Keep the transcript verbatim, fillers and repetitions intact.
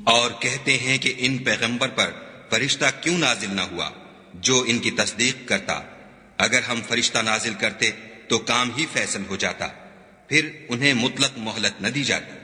और कहते हैं कि इन पैगंबर पर फरिश्ता क्यों नाजिल न हुआ जो इनकी तस्दीक करता। अगर हम फरिश्ता नाजिल करते तो काम ही फैसल हो जाता, फिर उन्हें मुतलक मोहलत न दी जाती।